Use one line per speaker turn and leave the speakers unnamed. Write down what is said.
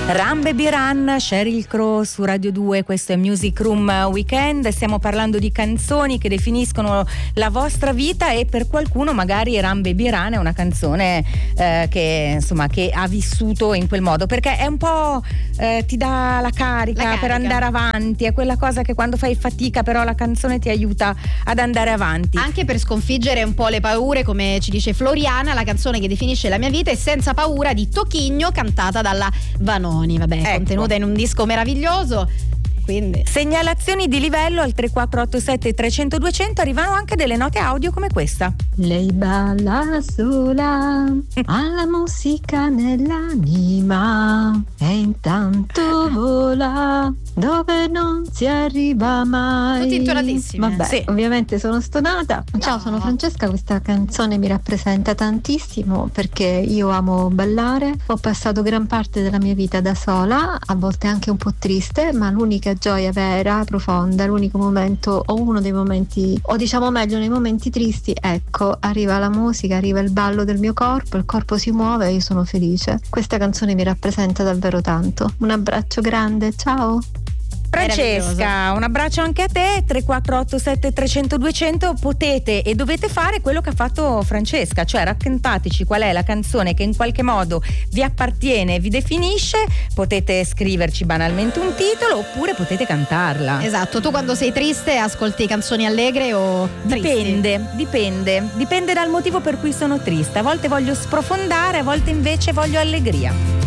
Run Baby Run, Sheryl Crow su Radio 2, questo è Music Room Weekend. Stiamo parlando di canzoni che definiscono la vostra vita, e per qualcuno magari Run Baby Run è una canzone che insomma che ha vissuto in quel modo, perché è un po' ti dà la carica per andare avanti, è quella cosa che quando fai fatica però la canzone ti aiuta ad andare avanti,
anche per sconfiggere un po' le paure, come ci dice Floriana. La canzone che definisce la mia vita è Senza paura di Tochigno, cantata dalla Vanoni, contenuta in un disco meraviglioso. Quindi
segnalazioni di livello al 3487 300 200, arrivano anche delle note audio come questa.
Lei balla sola, ha la musica nell'anima e intanto vola dove non si arriva mai.
Tutti intonatissimi.
Vabbè, sì. Ovviamente sono stonata. Ciao, sono Francesca, questa canzone mi rappresenta tantissimo perché io amo ballare. Ho passato gran parte della mia vita da sola, a volte anche un po' triste, ma l'unica gioia vera, profonda, l'unico momento, o uno dei momenti, o diciamo meglio nei momenti tristi, ecco, arriva la musica, arriva il ballo del mio corpo, il corpo si muove e io sono felice. Questa canzone mi rappresenta davvero tanto. Un abbraccio grande, ciao!
Francesca, un abbraccio anche a te. 3487 300 200. Potete e dovete fare quello che ha fatto Francesca, cioè raccontateci qual è la canzone che in qualche modo vi appartiene, vi definisce. Potete scriverci banalmente un titolo oppure potete cantarla.
Esatto, tu quando sei triste ascolti canzoni allegre o tristi?
Dipende dal motivo per cui sono triste. A volte voglio sprofondare, a volte invece voglio allegria.